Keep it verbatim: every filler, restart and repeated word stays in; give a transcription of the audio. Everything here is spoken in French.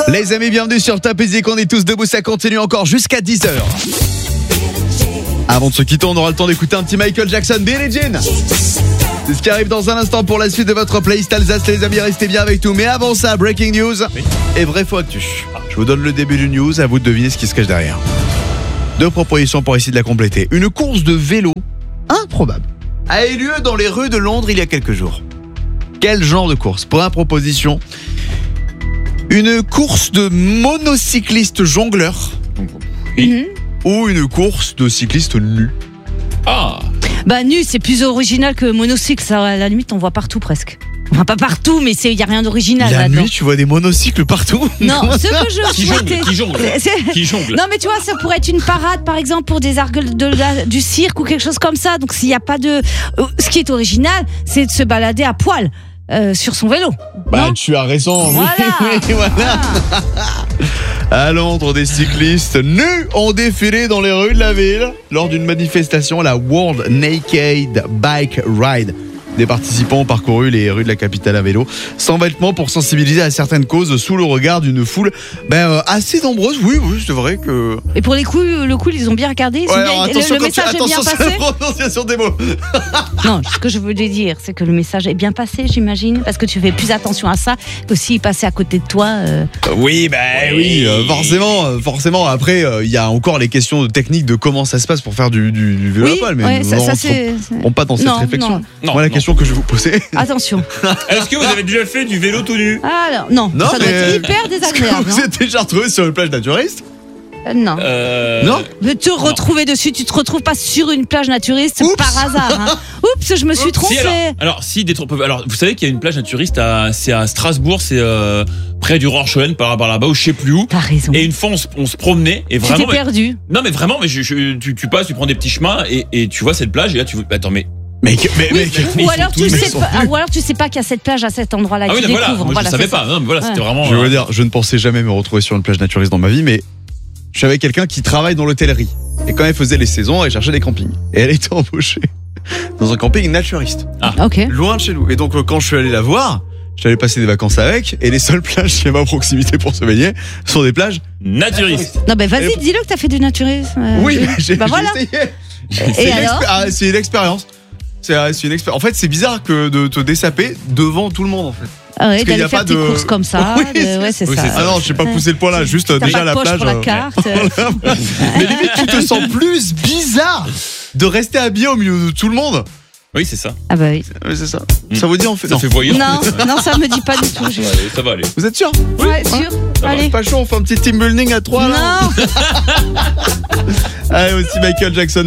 Les amis, bienvenue sur Top Music. On est tous debout, ça continue encore jusqu'à dix heures. Avant de se quitter, on aura le temps d'écouter un petit Michael Jackson, Billie Jean. C'est ce qui arrive dans un instant pour la suite de votre playlist Alsace. Les amis, restez bien avec nous. Mais avant ça, breaking news et vrai faux actu. Je vous donne le début du news, à vous de deviner ce qui se cache derrière. Deux propositions pour essayer de la compléter. Une course de vélo improbable a eu lieu dans les rues de Londres il y a quelques jours. Quel genre de course? Première proposition, une course de monocyclistes jongleurs Oui. ou une course de cyclistes nus. Ah. Bah nu, c'est plus original que monocycle, ça, à la limite on voit partout presque. Enfin pas partout, mais il y a rien d'original La là-dedans. nuit, tu vois des monocycles partout? Non, ce que je Qui jongle, souhaitais. qui jongle, C'est- qui jongle. Non mais tu vois, ça pourrait être une parade par exemple pour des argues de la- du cirque ou quelque chose comme ça. Donc s'il n'y a pas de, euh, ce qui est original, c'est de se balader à poil euh, sur son vélo. Bah, non tu as raison. Voilà. Oui, voilà. À Londres, des cyclistes nus ont défilé dans les rues de la ville lors d'une manifestation, la World Naked Bike Ride. Des participants ont parcouru les rues de la capitale à vélo, sans vêtements, pour sensibiliser à certaines causes sous le regard d'une foule ben, euh, assez nombreuse. Oui, oui, c'est vrai que... Et pour les coups, le coup, ils ont bien regardé. Ils ont Ouais, bien- alors, le- attention, le, quand message tu... est bien attention, c'est passé. la prononciation des mots. Non, ce que je voulais dire, c'est que le message est bien passé, j'imagine, parce que tu fais plus attention à ça que s'il passait à côté de toi. euh, Oui, ben oui, euh, forcément, euh, forcément. Après, il euh, y a encore les questions de technique de comment ça se passe pour faire du, du, du vélo Oui, à poil, mais ouais, nous ça, ça, rentrons- c'est. c'est- rentrons pas dans cette Non, réflexion. non. Non, Moi, la non. question que je vais vous poser. Attention. Est-ce que vous avez déjà fait du vélo tout nu? Alors, non, Non, ça doit mais- être hyper Est-ce que désagréable. vous hein. êtes déjà retrouvé sur une plage naturiste? Euh, non. Euh... Non. De te retrouver dessus, tu te retrouves pas sur une plage naturiste Oups. par hasard. Hein. Oups, je me suis Si, trompée. alors, alors, si des trop- alors, vous savez qu'il y a une plage naturiste à, c'est à Strasbourg, c'est euh, près du Rorschellen, par, par là-bas, ou je sais plus où. T'as raison. Et une fois, on se, on se promenait, et Tu vraiment. t'es mais- perdu. non, mais vraiment, mais je, je- tu, tu passes, tu prends des petits chemins, et, et tu vois cette plage, et là, tu. Attends, mais. Mais, mais, mais, mais Ou ils alors, sont tu tous- sais mais ils sont pas, plus. ou alors tu sais pas qu'il y a cette plage à cet endroit-là. Ah oui, tu non, voilà. découvres. Moi, Voilà, je savais c'est pas. ça. Non, mais voilà, c'était Ouais. vraiment. je veux euh, dire, je ne pensais jamais me retrouver sur une plage naturiste dans ma vie, mais je savais quelqu'un qui travaille dans l'hôtellerie. Et quand elle faisait les saisons, elle cherchait des campings. Et elle était embauchée dans un camping naturiste, Ok. loin de chez nous. Et donc, euh, quand je suis allé la voir, je suis allé passer des vacances avec, et les seules plages qui avaient à proximité pour se baigner sont des plages. Naturiste. Non, ben vas-y, Et- dis-le que t'as fait du naturisme. euh, Oui, Jules. mais j'ai Bah j'ai voilà. essayé. Et C'est une, alors expé- ah, c'est une expérience. C'est euh, c'est une expé- En fait, c'est bizarre que de te dessaper devant tout le monde, en fait. Ah ouais, Parce qu'il y d'aller a faire pas tes de- courses comme ça. Oui, de- c'est ouais, c'est Oui, ça. c'est ça. Ah non, j'ai pas poussé le point là, juste euh, T'as déjà pas de la poche plage. pour la euh, carte. euh. Mais limite, tu te sens plus bizarre de rester habillé au milieu de tout le monde. Oui, c'est ça. Ah bah oui. Oui, c'est ça. Mm. Ça vous dit, on fait. Ça Non. fait voyant. Non, non, ça me dit pas du tout. Ça Jules. va aller, ça va aller. Vous êtes sûr? Ouais, sûr. va. Allez. Pas chaud, on fait un petit team building à trois là. Non. Allez, aussi Michael Jackson.